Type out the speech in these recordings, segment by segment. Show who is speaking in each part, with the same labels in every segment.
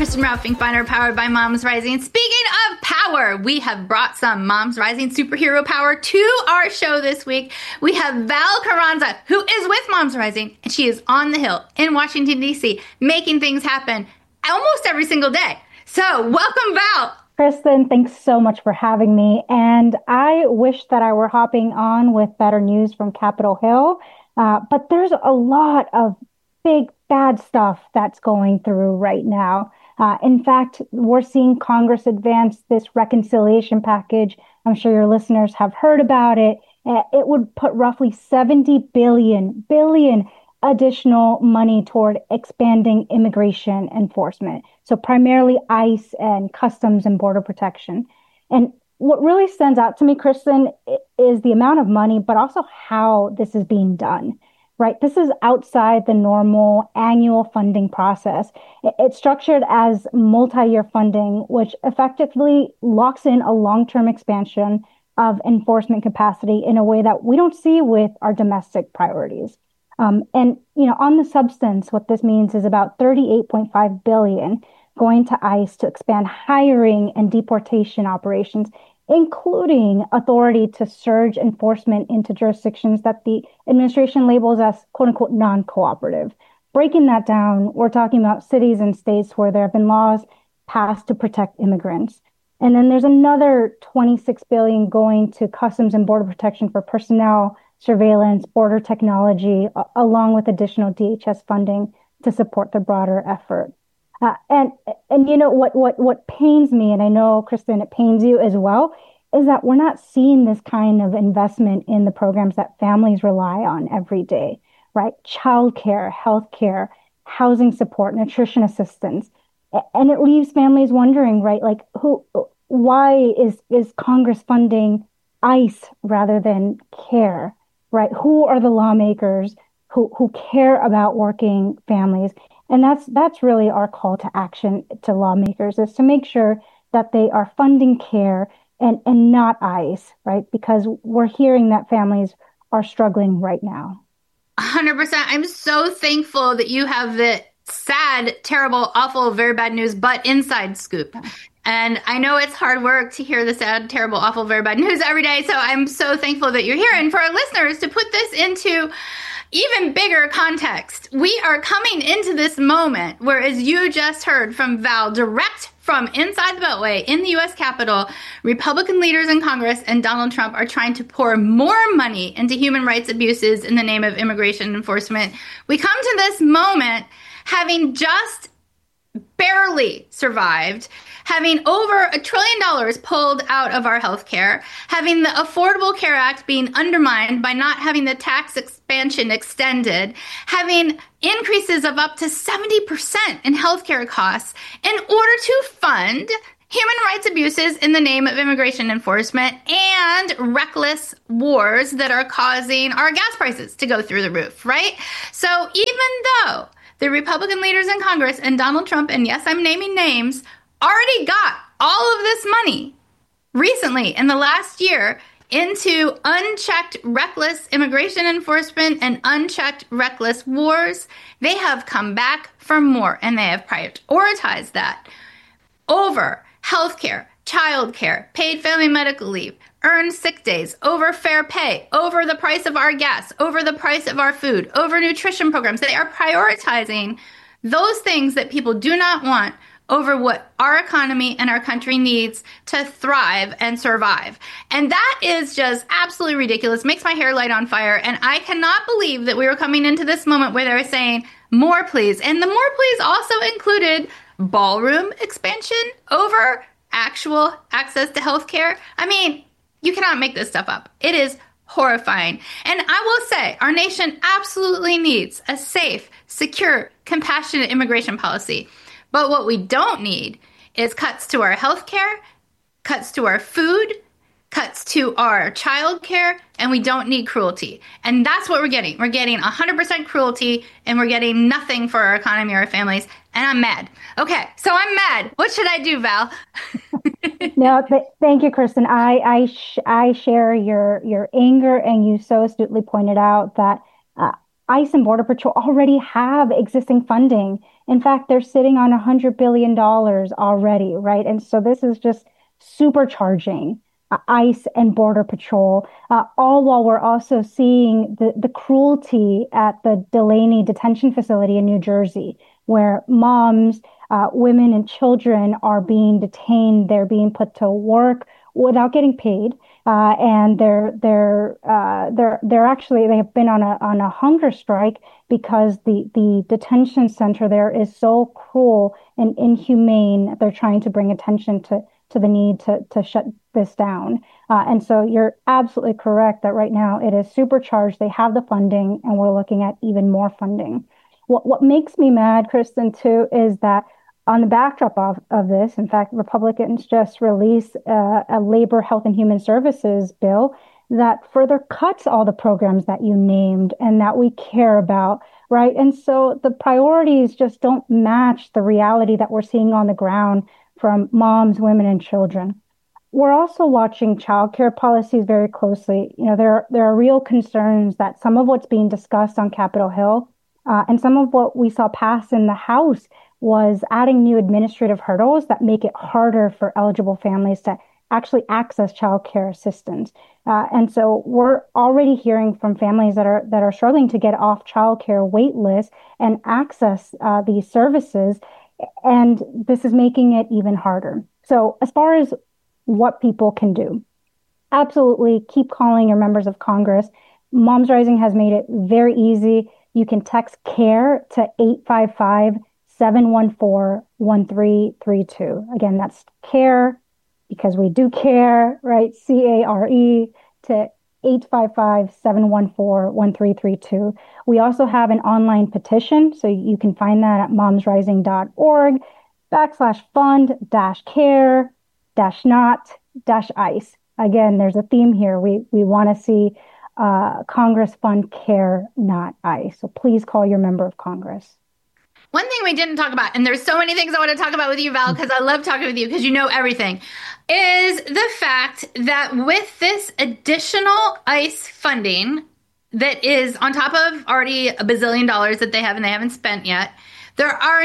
Speaker 1: Kristen Ralph Finkbeiner, powered by Moms Rising. Speaking of power, we have brought some Moms Rising superhero power to our show this week. We have Val Carranza, who is with Moms Rising, and she is on the Hill in Washington, D.C., making things happen almost every single day. So welcome, Val.
Speaker 2: Kristen, thanks so much for having me. And I wish that I were hopping on with better news from Capitol Hill, but there's a lot of big bad stuff that's going through right now. In fact, we're seeing Congress advance this reconciliation package. I'm sure your listeners have heard about it. It would put roughly 70 billion additional money toward expanding immigration enforcement. So primarily ICE and Customs and Border Protection. And what really stands out to me, Kristen, is the amount of money, but also how this is being done. Right. This is outside the normal annual funding process. It's structured as multi-year funding, which effectively locks in a long-term expansion of enforcement capacity in a way that we don't see with our domestic priorities. On the substance, what this means is about 38.5 billion going to ICE to expand hiring and deportation operations, including authority to surge enforcement into jurisdictions that the administration labels as quote unquote non-cooperative. Breaking that down, we're talking about cities and states where there have been laws passed to protect immigrants. And then there's another 26 billion going to Customs and Border Protection for personnel, surveillance, border technology, along with additional DHS funding to support the broader effort. And you know what pains me, and I know, Kristen, it pains you as well, is that we're not seeing this kind of investment in the programs that families rely on every day, right? Childcare, healthcare, housing support, nutrition assistance. And it leaves families wondering, right, like why is Congress funding ICE rather than CARE, right? Who are the lawmakers who care about working families? And that's really our call to action to lawmakers, is to make sure that they are funding CARE and not ICE, right? Because we're hearing that families are struggling right now.
Speaker 1: 100%. I'm so thankful that you have the sad, terrible, awful, very bad news, but inside scoop. And I know it's hard work to hear the sad, terrible, awful, very bad news every day. So I'm so thankful that you're here. And for our listeners, to put this into even bigger context, we are coming into this moment where, as you just heard from Val, direct from inside the Beltway in the U.S. Capitol, Republican leaders in Congress and Donald Trump are trying to pour more money into human rights abuses in the name of immigration enforcement. We come to this moment having just barely survived, having over $1 trillion pulled out of our healthcare, having the Affordable Care Act being undermined by not having the tax expansion extended, having increases of up to 70% in healthcare costs in order to fund human rights abuses in the name of immigration enforcement and reckless wars that are causing our gas prices to go through the roof, right? So even though the Republican leaders in Congress and Donald Trump, and yes, I'm naming names, already got all of this money recently in the last year into unchecked, reckless immigration enforcement and unchecked, reckless wars, they have come back for more, and they have prioritized that over healthcare, childcare, paid family medical leave, earned sick days, over fair pay, over the price of our gas, over the price of our food, over nutrition programs. They are prioritizing those things that people do not want over what our economy and our country needs to thrive and survive. And that is just absolutely ridiculous. Makes my hair light on fire. And I cannot believe that we were coming into this moment where they were saying, more please. And the more please also included ballroom expansion over actual access to healthcare. I mean, you cannot make this stuff up. It is horrifying. And I will say, our nation absolutely needs a safe, secure, compassionate immigration policy. But what we don't need is cuts to our healthcare, cuts to our food, cuts to our childcare, and we don't need cruelty. And that's what we're getting. We're getting 100% cruelty, and we're getting nothing for our economy or our families. And I'm mad. Okay, so I'm mad. What should I do, Val?
Speaker 2: No, thank you, Kristen. I share your anger, and you so astutely pointed out that ICE and Border Patrol already have existing funding In fact, they're sitting on $100 billion already, right? And so this is just supercharging ICE and Border Patrol, all while we're also seeing the cruelty at the Delaney detention facility in New Jersey, where moms, women, and children are being detained. They're being put to work without getting paid, and they're actually they have been on a hunger strike because the detention center there is so cruel and inhumane. They're trying to bring attention to the need to shut this down. And so you're absolutely correct that right now it is supercharged. They have the funding, and we're looking at even more funding. What makes me mad, Kristen, too, is that on the backdrop of this, in fact, Republicans just released a labor, health, and human services bill that further cuts all the programs that you named and that we care about, right? And so the priorities just don't match the reality that we're seeing on the ground from moms, women, and children. We're also watching childcare policies very closely. You know, there are real concerns that some of what's being discussed on Capitol Hill and some of what we saw pass in the House was adding new administrative hurdles that make it harder for eligible families to actually access childcare assistance. And so we're already hearing from families that are struggling to get off childcare wait lists and access these services. And this is making it even harder. So as far as what people can do, absolutely keep calling your members of Congress. Moms Rising has made it very easy. You can text CARE to 855-714-1332. Again, that's CARE because we do care, right? CARE to 855-714-1332. We also have an online petition, so you can find that at momsrising.org/fund-care-not-ICE. Again, there's a theme here. We want to see Congress fund CARE, not ICE. So please call your member of Congress.
Speaker 1: One thing we didn't talk about, and there's so many things I want to talk about with you, Val, because I love talking with you because you know everything, is the fact that with this additional ICE funding that is on top of already $1 bazillion that they have and they haven't spent yet, there are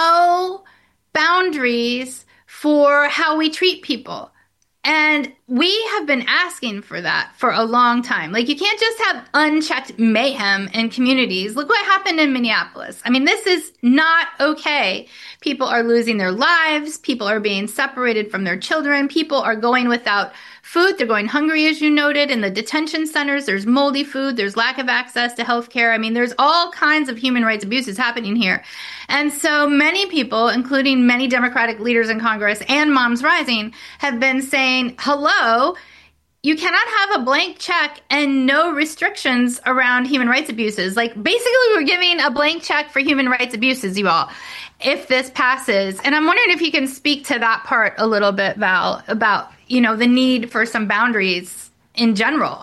Speaker 1: no boundaries for how we treat people. And we have been asking for that for a long time. Like, you can't just have unchecked mayhem in communities. Look what happened in Minneapolis. I mean, this is not okay. People are losing their lives. People are being separated from their children. People are going without food. They're going hungry, as you noted. In the detention centers, there's moldy food. There's lack of access to health care. I mean, there's all kinds of human rights abuses happening here. And so many people, including many Democratic leaders in Congress and Moms Rising, have been saying, hello, you cannot have a blank check and no restrictions around human rights abuses. Like, basically, we're giving a blank check for human rights abuses, you all, if this passes. And I'm wondering if you can speak to that part a little bit, Val, about, you know, the need for some boundaries in general.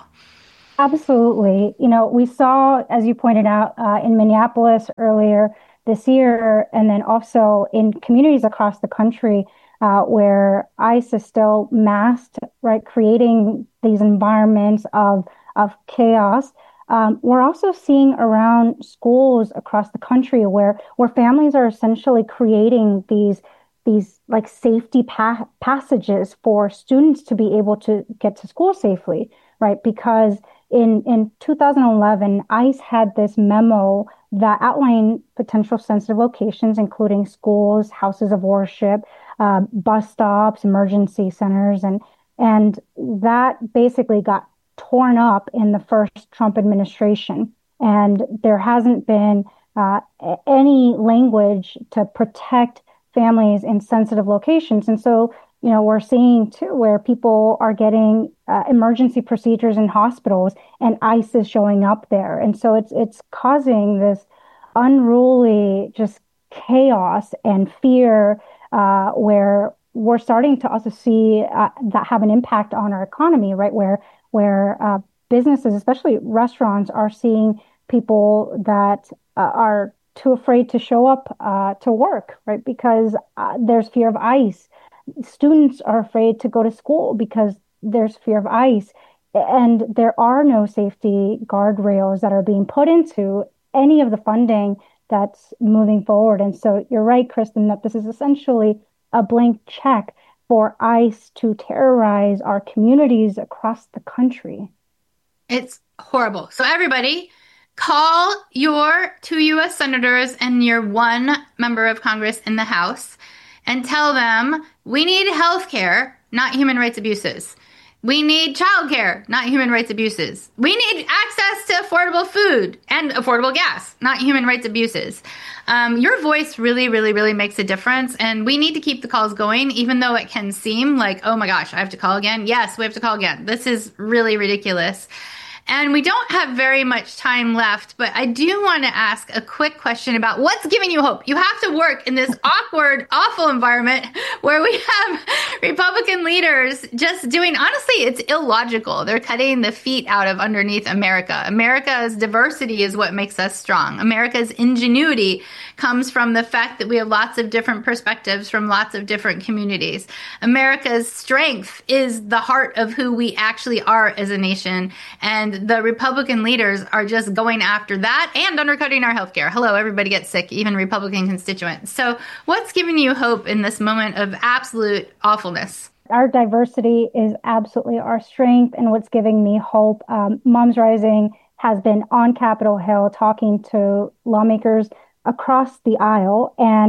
Speaker 2: Absolutely. You know, we saw, as you pointed out, in Minneapolis earlier this year, and then also in communities across the country, where ICE is still masked, right, creating these environments of chaos. We're also seeing around schools across the country where families are essentially creating these like safety passages for students to be able to get to school safely, right? Because in 2011, ICE had this memo that outlined potential sensitive locations, including schools, houses of worship, bus stops, emergency centers, and that basically got torn up in the first Trump administration. And there hasn't been any language to protect families in sensitive locations. And so, you know, we're seeing too where people are getting emergency procedures in hospitals and ICE is showing up there. And so it's causing this unruly just chaos and fear where we're starting to also see that have an impact on our economy, right? Where businesses, especially restaurants, are seeing people that are too afraid to show up to work, right? Because there's fear of ICE. Students are afraid to go to school because there's fear of ICE. And there are no safety guardrails that are being put into any of the funding that's moving forward. And so you're right, Kristen, that this is essentially a blank check for ICE to terrorize our communities across the country.
Speaker 1: It's horrible. So everybody, call your two U.S. senators and your one member of Congress in the House and tell them we need health care, not human rights abuses. We need childcare, not human rights abuses. We need access to affordable food and affordable gas, not human rights abuses. Your voice really, really, really makes a difference. And we need to keep the calls going, even though it can seem like, oh my gosh, I have to call again. Yes, we have to call again. This is really ridiculous. And we don't have very much time left, but I do want to ask a quick question about what's giving you hope. You have to work in this awkward, awful environment where we have Republican leaders just doing, honestly, it's illogical. They're cutting the feet out of underneath America. America's diversity is what makes us strong. America's ingenuity comes from the fact that we have lots of different perspectives from lots of different communities. America's strength is the heart of who we actually are as a nation. And the Republican leaders are just going after that and undercutting our healthcare. Hello, everybody gets sick, even Republican constituents. So what's giving you hope in this moment of absolute awfulness?
Speaker 2: Our diversity is absolutely our strength and what's giving me hope. Moms Rising has been on Capitol Hill talking to lawmakers across the aisle.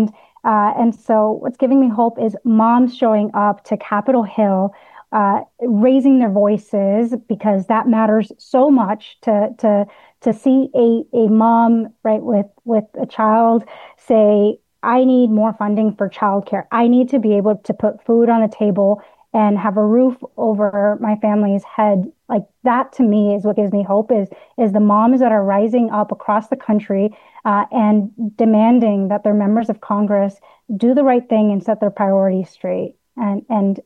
Speaker 2: And so what's giving me hope is moms showing up to Capitol Hill, raising their voices, because that matters so much to see a mom, right, with a child say, I need more funding for childcare. I need to be able to put food on the table and have a roof over my family's head. Like that to me is what gives me hope is the moms that are rising up across the country and demanding that their members of Congress do the right thing and set their priorities straight. And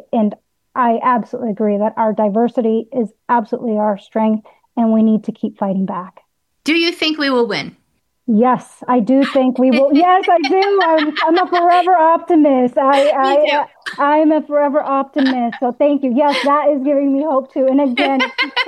Speaker 2: I absolutely agree that our diversity is absolutely our strength, and we need to keep fighting back.
Speaker 1: Do you think we will win?
Speaker 2: Yes, I do think we will. Yes, I do. I'm a forever optimist. I'm a forever optimist. So thank you. Yes, that is giving me hope too. And again,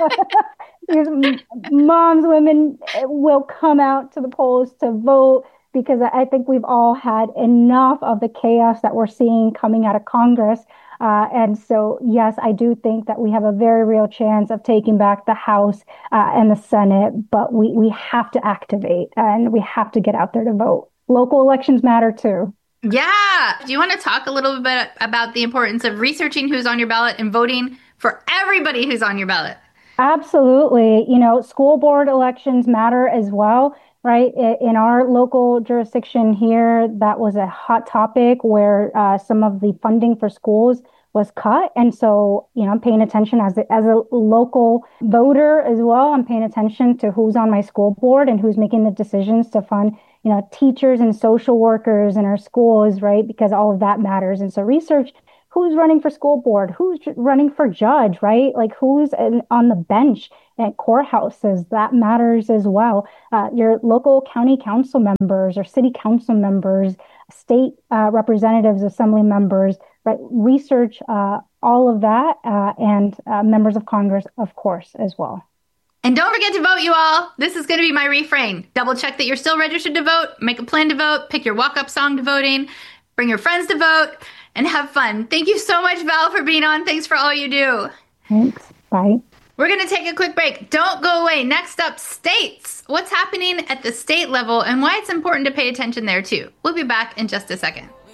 Speaker 2: moms, women will come out to the polls to vote, because I think we've all had enough of the chaos that we're seeing coming out of Congress. And so, yes, I do think that we have a very real chance of taking back the House and the Senate, but we have to activate and we have to get out there to vote. Local elections matter too.
Speaker 1: Yeah. Do you want to talk a little bit about the importance of researching who's on your ballot and voting for everybody who's on your ballot?
Speaker 2: Absolutely. You know, school board elections matter as well. Right. In our local jurisdiction here, that was a hot topic where some of the funding for schools was cut. And so, you know, I'm paying attention as a local voter as well. I'm paying attention to who's on my school board and who's making the decisions to fund, you know, teachers and social workers in our schools, right? Because all of that matters. And so research who's running for school board, who's running for judge, right? Like who's on the bench at courthouses, that matters as well. Your local county council members or city council members, state representatives, assembly members, right? Research all of that and members of Congress, of course, as well.
Speaker 1: And don't forget to vote, you all. This is going to be my refrain. Double check that you're still registered to vote, make a plan to vote, pick your walk-up song to voting, bring your friends to vote, and have fun. Thank you so much, Val, for being on. Thanks for all you do.
Speaker 2: Thanks. Bye.
Speaker 1: We're going to take a quick break. Don't go away. Next up, states. What's happening at the state level and why it's important to pay attention there, too. We'll be back in just a second.